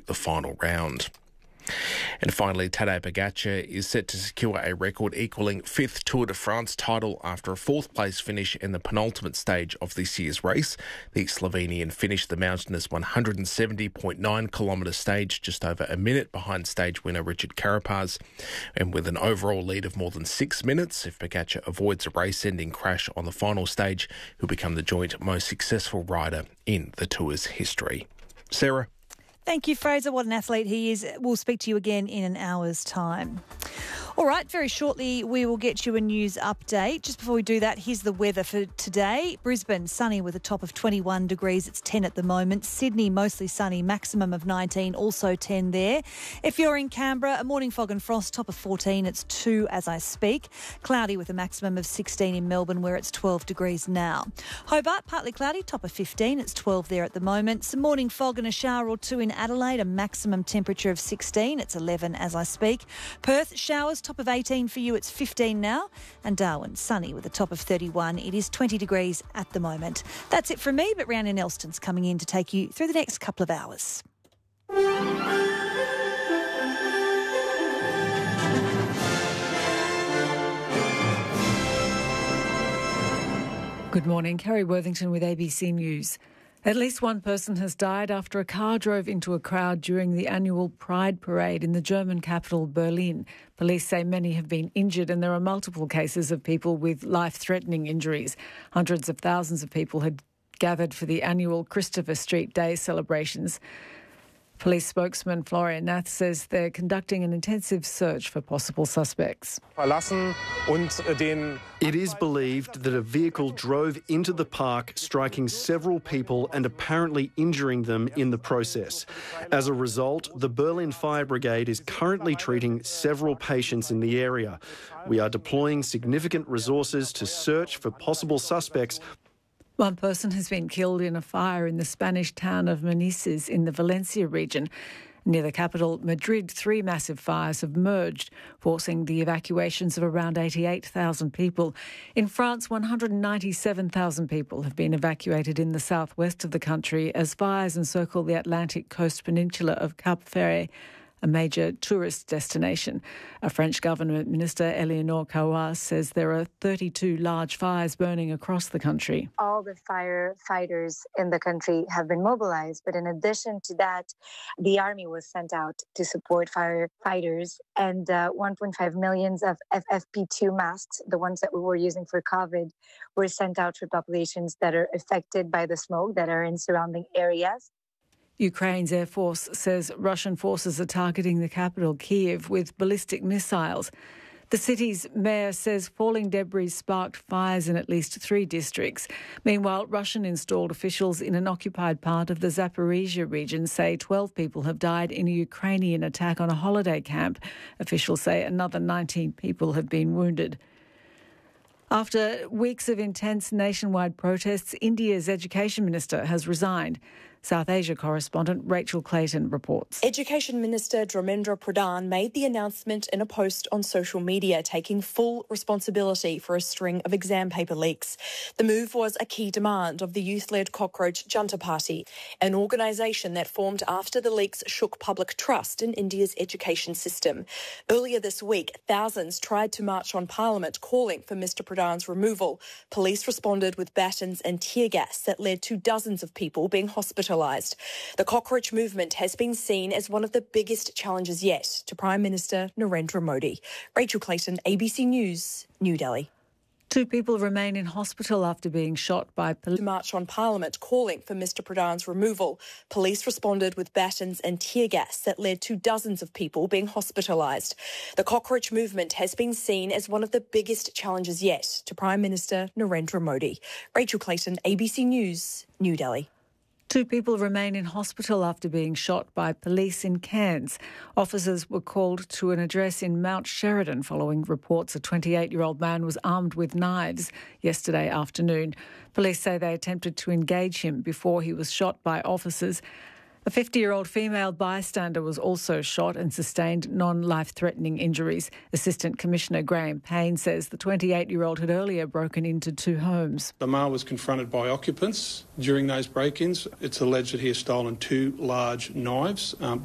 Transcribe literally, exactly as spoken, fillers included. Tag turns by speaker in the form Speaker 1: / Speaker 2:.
Speaker 1: the final round. And finally, Tadej Pogačar is set to secure a record-equalling fifth Tour de France title after a fourth-place finish in the penultimate stage of this year's race. The Slovenian finished the mountainous one hundred seventy point nine kilometre stage just over a minute behind stage winner Richard Carapaz. And with an overall lead of more than six minutes, if Pogačar avoids a race-ending crash on the final stage, he'll become the joint most successful rider in the Tour's history. Sarah?
Speaker 2: Thank you, Fraser. What an athlete he is. We'll speak to you again in an hour's time. All right, very shortly we will get you a news update. Just before we do that, here's the weather for today. Brisbane, sunny with a top of twenty-one degrees. It's ten at the moment. Sydney, mostly sunny, maximum of nineteen, also ten there. If you're in Canberra, a morning fog and frost, top of fourteen. It's two as I speak. Cloudy with a maximum of sixteen in Melbourne, where it's twelve degrees now. Hobart, partly cloudy, top of fifteen. It's twelve there at the moment. Some morning fog and a shower or two in Adelaide, a maximum temperature of sixteen. It's eleven as I speak. Perth, showers, top of eighteen for you. It's fifteen now. And Darwin, sunny with a top of thirty-one. It is twenty degrees at the moment. That's it from me, but Rhiannon Elston's coming in to take you through the next couple of hours.
Speaker 3: Good morning, Kerry Worthington with A B C News. At least one person has died after a car drove into a crowd during the annual Pride Parade in the German capital, Berlin. Police say many have been injured and there are multiple cases of people with life-threatening injuries. Hundreds of thousands of people had gathered for the annual Christopher Street Day celebrations. Police spokesman Florian Nath says they're conducting an intensive search for possible suspects.
Speaker 4: It is believed that a vehicle drove into the park, striking several people and apparently injuring them in the process. As a result, the Berlin Fire Brigade is currently treating several patients in the area. We are deploying significant resources to search for possible suspects.
Speaker 3: One person has been killed in a fire in the Spanish town of Manises in the Valencia region. Near the capital, Madrid, three massive fires have merged, forcing the evacuations of around eighty-eight thousand people. In France, one hundred ninety-seven thousand people have been evacuated in the southwest of the country as fires encircle the Atlantic coast peninsula of Cap Ferret, a major tourist destination. A French government minister, Eleanor Carrois, says there are thirty-two large fires burning across the country.
Speaker 5: All the firefighters in the country have been mobilized, but in addition to that, the army was sent out to support firefighters, and uh, one point five million of F F P two masks, the ones that we were using for COVID, were sent out for populations that are affected by the smoke that are in surrounding areas.
Speaker 3: Ukraine's Air Force says Russian forces are targeting the capital, Kyiv, with ballistic missiles. The city's mayor says falling debris sparked fires in at least three districts. Meanwhile, Russian-installed officials in an occupied part of the Zaporizhia region say twelve people have died in a Ukrainian attack on a holiday camp. Officials say another nineteen people have been wounded. After weeks of intense nationwide protests, India's education minister has resigned. South Asia correspondent Rachel Clayton reports.
Speaker 6: Education Minister Dharmendra Pradhan made the announcement in a post on social media, taking full responsibility for a string of exam paper leaks. The move was a key demand of the youth-led Cockroach Junta Party, an organisation that formed after the leaks shook public trust in India's education system. Earlier this week, thousands tried to march on Parliament calling for Mister Pradhan's removal. Police responded with batons and tear gas that led to dozens of people being hospitalised. The cockroach movement has been seen as one of the biggest challenges yet to Prime Minister Narendra Modi. Rachel Clayton, A B C News, New Delhi.
Speaker 3: Two people remain in hospital after being shot by police.
Speaker 6: March on Parliament calling for Mister Pradhan's removal. Police responded with batons and tear gas that led to dozens of people being hospitalised. The cockroach movement has been seen as one of the biggest challenges yet to Prime Minister Narendra Modi. Rachel Clayton, A B C News, New Delhi.
Speaker 3: Two people remain in hospital after being shot by police in Cairns. Officers were called to an address in Mount Sheridan following reports a twenty-eight-year-old man was armed with knives yesterday afternoon. Police say they attempted to engage him before he was shot by officers. A fifty-year-old female bystander was also shot and sustained non-life-threatening injuries. Assistant Commissioner Graham Payne says the twenty-eight-year-old had earlier broken into two homes.
Speaker 7: The male was confronted by occupants during those break-ins. It's alleged that he has stolen two large knives. Um,